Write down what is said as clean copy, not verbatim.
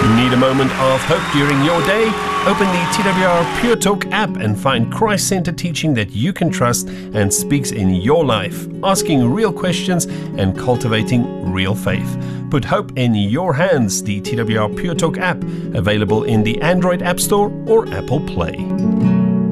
Need a moment of hope during your day? Open the TWR Pure Talk app and find Christ-centered teaching that you can trust and speaks in your life, asking real questions and cultivating real faith. Put hope in your hands. The TWR Pure Talk app, available in the Android App Store or Apple Play.